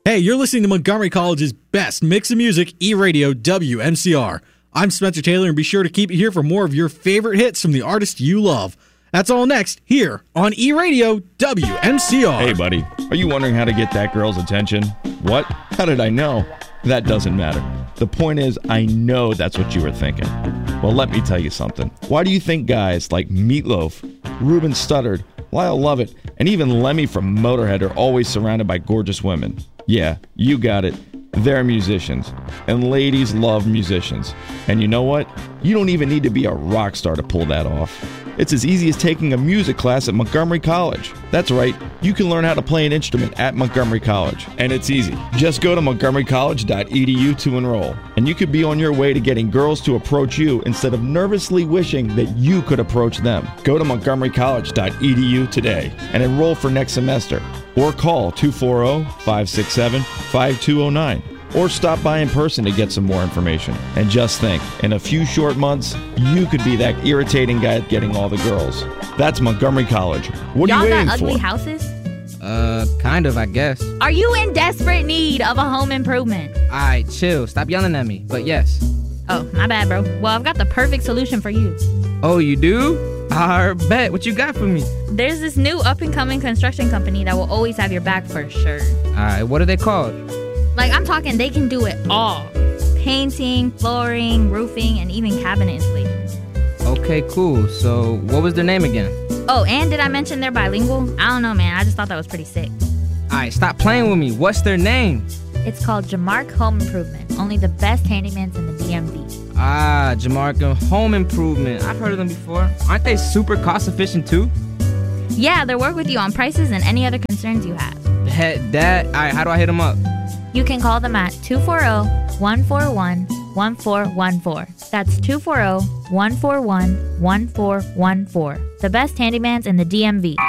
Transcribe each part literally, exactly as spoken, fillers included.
Hey, you're listening to Montgomery College's best mix of music, E-Radio W M C R. I'm Spencer Taylor, and be sure to keep it here for more of your favorite hits from the artists you love. That's all next, here on E-Radio W M C R. Hey, buddy, are you wondering how to get that girl's attention? What? How did I know? That doesn't matter. The point is, I know that's what you were thinking. Well, let me tell you something. Why do you think guys like Meatloaf, Ruben Studdard, Lyle Lovett, and even Lemmy from Motorhead are always surrounded by gorgeous women? Yeah, you got it. They're musicians. And ladies love musicians. And you know what? You don't even need to be a rock star to pull that off. It's as easy as taking a music class at Montgomery College. That's right, you can learn how to play an instrument at Montgomery College. And it's easy. Just go to montgomery college dot e d u to enroll. And you could be on your way to getting girls to approach you instead of nervously wishing that you could approach them. Go to montgomery college dot e d u today and enroll for next semester. Or call two four zero, five six seven, five two zero nine. Or stop by in person to get some more information. And just think, in a few short months, you could be that irritating guy getting all the girls. That's Montgomery College. What Y'all are you waiting got ugly for? houses? Uh, kind of, I guess. Are you in desperate need of a home improvement? Alright, chill. Stop yelling at me. But yes. Oh, my bad, bro. Well, I've got the perfect solution for you. Oh, you do? I bet. What you got for me? There's this new up-and-coming construction company that will always have your back for sure. Alright, what are they called? Like, I'm talking they can do it all. Painting, flooring, roofing, and even cabinet installation. Okay, cool. So, what was their name again? Oh, and did I mention they're bilingual? I don't know, man. I just thought that was pretty sick. Alright, stop playing with me. What's their name? It's called Jamark Home Improvement. Only the best handymans in the D M V. Ah, Jamark Home Improvement. I've heard of them before. Aren't they super cost efficient too? Yeah, they'll work with you on prices and any other concerns you have. Head that. Alright, how do I hit them up? You can call them at two four zero, one four one, one four one four. That's two four zero, one four one, one four one four. The best handymans in the D M V.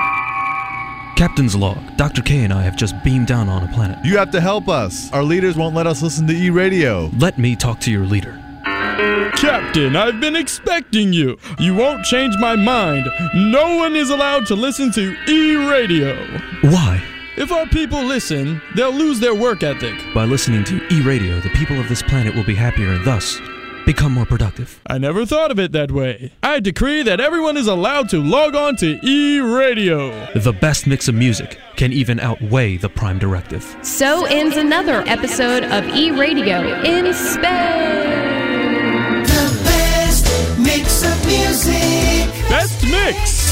Captain's log. Doctor K and I have just beamed down on a planet. You have to help us. Our leaders won't let us listen to E-Radio. Let me talk to your leader. Captain, I've been expecting you. You won't change my mind. No one is allowed to listen to E-Radio. Why? If our people listen, they'll lose their work ethic. By listening to E-Radio, the people of this planet will be happier and thus become more productive. I never thought of it that way. I decree that everyone is allowed to log on to E-Radio. The best mix of music can even outweigh the Prime Directive. So ends another episode of E-Radio in Spain. The best mix of music. Best mix.